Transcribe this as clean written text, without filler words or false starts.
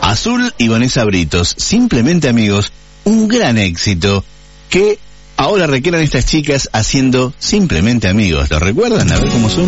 Azul y Vanessa Britos, Simplemente Amigos, un gran éxito que ahora requieren estas chicas haciendo Simplemente Amigos. ¿Lo recuerdan? A ver cómo suena.